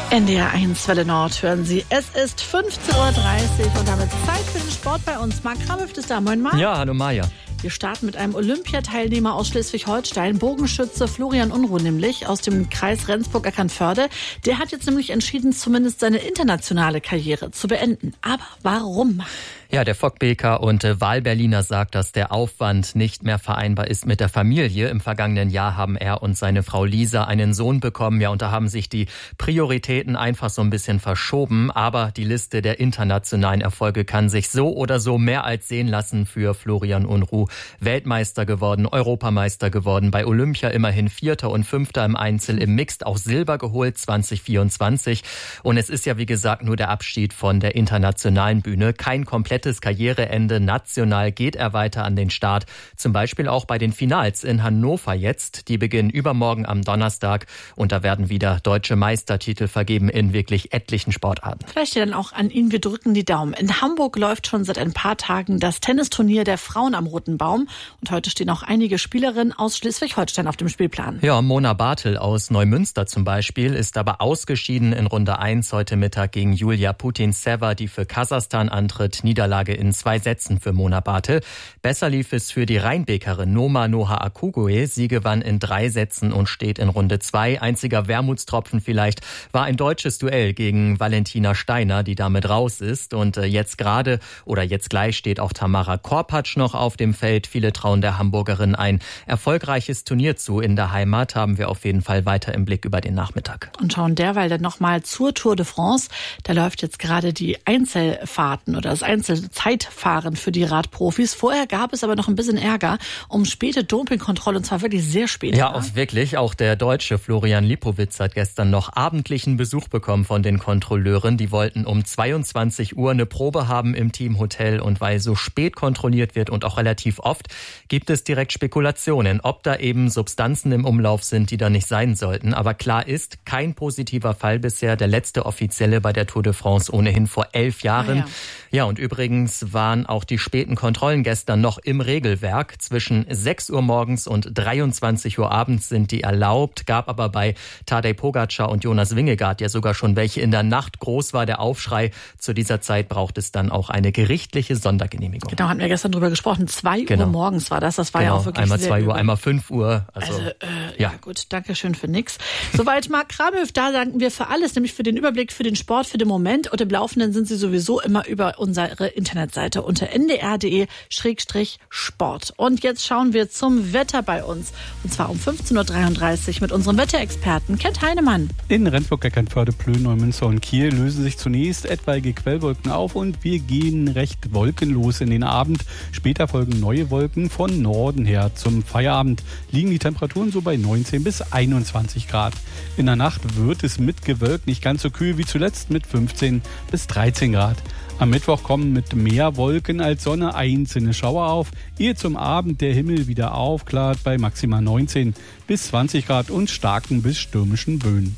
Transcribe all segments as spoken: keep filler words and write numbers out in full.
N D R eins Welle Nord hören Sie. Es ist fünfzehn Uhr dreißig und damit Zeit für den Sport bei uns. Marc Kramhöft ist da. Moin, Marc. Ja, hallo Maja. Wir starten mit einem Olympiateilnehmer aus Schleswig-Holstein, Bogenschütze Florian Unruh nämlich, aus dem Kreis Rendsburg-Eckernförde. Der hat jetzt nämlich entschieden, zumindest seine internationale Karriere zu beenden. Aber warum? Ja, der Fockbeker und äh, Wahlberliner sagt, dass der Aufwand nicht mehr vereinbar ist mit der Familie. Im vergangenen Jahr haben er und seine Frau Lisa einen Sohn bekommen. Ja, und da haben sich die Prioritäten einfach so ein bisschen verschoben. Aber die Liste der internationalen Erfolge kann sich so oder so mehr als sehen lassen für Florian Unruh. Weltmeister geworden, Europameister geworden, bei Olympia immerhin Vierter und Fünfter im Einzel, im Mixed auch Silber geholt zwanzig vierundzwanzig. Und es ist ja, wie gesagt, nur der Abschied von der internationalen Bühne. Kein komplettes Karriereende. National geht er weiter an den Start. Zum Beispiel auch bei den Finals in Hannover jetzt. Die beginnen übermorgen am Donnerstag. Und da werden wieder deutsche Meistertitel vergeben in wirklich etlichen Sportarten. Vielleicht ja dann auch an ihn. Wir drücken die Daumen. In Hamburg läuft schon seit ein paar Tagen das Tennisturnier der Frauen am Roten Baum. Und heute stehen auch einige Spielerinnen aus Schleswig-Holstein auf dem Spielplan. Ja, Mona Bartel aus Neumünster zum Beispiel ist aber ausgeschieden in Runde eins heute Mittag gegen Julia Putin-Sever, die für Kasachstan antritt. Niederlage in zwei Sätzen für Mona Bartel. Besser lief es für die Rheinbekerin Noma Noha Akugue. Sie gewann in drei Sätzen und steht in Runde zwei. Einziger Wermutstropfen vielleicht war ein deutsches Duell gegen Valentina Steiner, die damit raus ist. Und jetzt gerade oder jetzt gleich steht auch Tamara Korpatsch noch auf dem Feld. Viele trauen der Hamburgerin ein erfolgreiches Turnier zu. In der Heimat haben wir auf jeden Fall weiter im Blick über den Nachmittag. Und schauen derweil dann nochmal zur Tour de France. Da läuft jetzt gerade die Einzelfahrten oder das Einzelzeitfahren für die Radprofis. Vorher gab es aber noch ein bisschen Ärger um späte Dopingkontrolle und zwar wirklich sehr spät. Ja, auch wirklich. Auch der Deutsche Florian Lipowitz hat gestern noch abendlichen Besuch bekommen von den Kontrolleuren. Die wollten um zweiundzwanzig Uhr eine Probe haben im Teamhotel und weil so spät kontrolliert wird und auch relativ oft, gibt es direkt Spekulationen, ob da eben Substanzen im Umlauf sind, die da nicht sein sollten. Aber klar ist, kein positiver Fall bisher. Der letzte offizielle bei der Tour de France ohnehin vor elf Jahren. Ah, ja. ja, und übrigens waren auch die späten Kontrollen gestern noch im Regelwerk. Zwischen sechs Uhr morgens und dreiundzwanzig Uhr abends sind die erlaubt. Gab aber bei Tadej Pogacar und Jonas Vingegaard ja sogar schon welche in der Nacht. Groß war der Aufschrei. Zu dieser Zeit braucht es dann auch eine gerichtliche Sondergenehmigung. Genau, hatten wir gestern drüber gesprochen. Zwei genau. Uhr morgens war das. Das war genau. ja auch wirklich einmal sehr zwei Uhr, übel. einmal fünf Uhr. Also, also äh, ja. ja gut, danke schön für nix. Soweit Marc Kramhöft, da danken wir für alles, nämlich für den Überblick, für den Sport, für den Moment. Und im Laufenden sind Sie sowieso immer über unsere Internetseite unter n d r punkt d e Schrägstrich Sport. Und jetzt schauen wir zum Wetter bei uns. Und zwar um fünfzehn Uhr dreiunddreißig mit unserem Wetterexperten Kent Heinemann. In Rendsburg-Eckernförde, Plön, Neumünster und Kiel lösen sich zunächst etwaige Quellwolken auf und wir gehen recht wolkenlos in den Abend. Später folgen neue Wolken von Norden her. Zum Feierabend liegen die Temperaturen so bei neunzehn bis einundzwanzig Grad. In der Nacht wird es mit gewölkt nicht ganz so kühl wie zuletzt mit fünfzehn bis dreizehn Grad. Am Mittwoch kommen mit mehr Wolken als Sonne einzelne Schauer auf, ehe zum Abend der Himmel wieder aufklart bei maximal neunzehn bis zwanzig Grad und starken bis stürmischen Böen.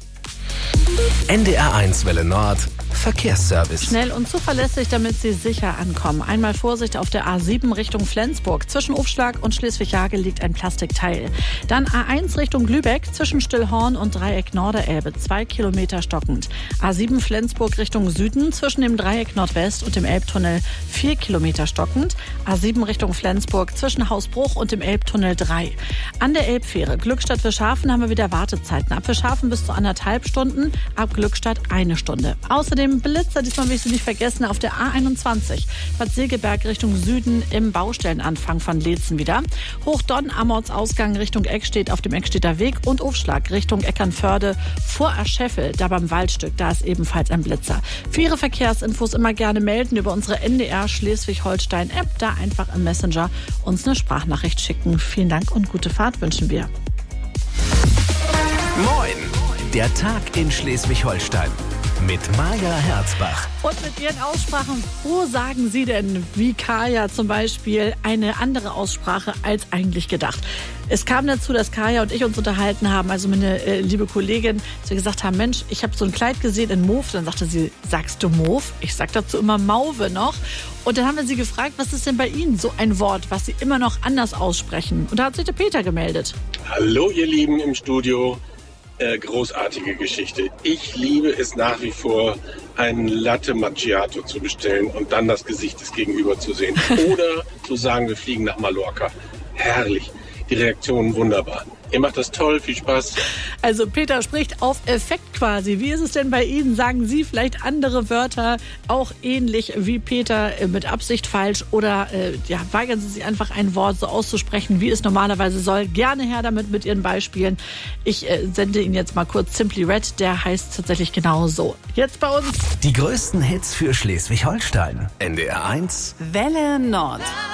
N D R eins Welle Nord Verkehrsservice. Schnell und zuverlässig, damit Sie sicher ankommen. Einmal Vorsicht auf der A sieben Richtung Flensburg. Zwischen Ufschlag und Schleswig-Jagel liegt ein Plastikteil. Dann A eins Richtung Lübeck zwischen Stillhorn und Dreieck Norderelbe. Zwei Kilometer stockend. A sieben Flensburg Richtung Süden zwischen dem Dreieck Nordwest und dem Elbtunnel. Vier Kilometer stockend. A sieben Richtung Flensburg zwischen Hausbruch und dem Elbtunnel drei. An der Elbfähre Glückstadt-Fischhafen haben wir wieder Wartezeiten. Ab Fischhafen bis zu anderthalb Stunden, ab Glückstadt eine Stunde. Außerdem Blitzer, diesmal will ich Sie nicht vergessen, auf der A einundzwanzig. Bad Segeberg Richtung Süden im Baustellenanfang von Leetzen wieder. Hochdonn am Ortsausgang Richtung Eckstedt auf dem Eckstedter Weg und Ufschlag Richtung Eckernförde vor Ascheffel, da beim Waldstück, da ist ebenfalls ein Blitzer. Für Ihre Verkehrsinfos immer gerne melden über unsere N D R Schleswig-Holstein-App, da einfach im Messenger uns eine Sprachnachricht schicken. Vielen Dank und gute Fahrt wünschen wir. Moin, der Tag in Schleswig-Holstein. Mit Maja Herzbach. Und mit Ihren Aussprachen, wo sagen Sie denn, wie Kaya zum Beispiel, eine andere Aussprache als eigentlich gedacht? Es kam dazu, dass Kaya und ich uns unterhalten haben, also meine äh, liebe Kollegin, dass wir gesagt haben, Mensch, ich habe so ein Kleid gesehen in Mauve. Dann sagte sie, sagst du Mauve? Ich sag dazu immer Mauve noch. Und dann haben wir sie gefragt, was ist denn bei Ihnen so ein Wort, was Sie immer noch anders aussprechen? Und da hat sich der Peter gemeldet. Hallo ihr Lieben im Studio. Äh, großartige Geschichte. Ich liebe es nach wie vor, einen Latte Macchiato zu bestellen und dann das Gesicht des Gegenüber zu sehen. Oder zu sagen, wir fliegen nach Mallorca. Herrlich. Die Reaktionen wunderbar. Ihr macht das toll, viel Spaß. Also Peter spricht auf Effekt quasi. Wie ist es denn bei Ihnen? Sagen Sie vielleicht andere Wörter auch ähnlich wie Peter äh, mit Absicht falsch oder äh, ja, weigern Sie sich einfach ein Wort so auszusprechen, wie es normalerweise soll? Gerne her damit mit Ihren Beispielen. Ich äh, sende Ihnen jetzt mal kurz Simply Red, der heißt tatsächlich genau so. Jetzt bei uns Die größten Hits für Schleswig-Holstein. N D R eins Welle Nord.